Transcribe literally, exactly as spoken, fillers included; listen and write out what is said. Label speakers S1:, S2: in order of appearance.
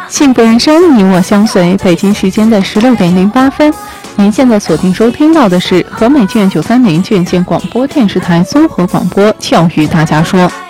S1: 幸福人生，你我相随。北京时间的十六点零八分，您现在锁定收听到的是和美剧院九三零院线广播电视台综合广播《教育大家说》。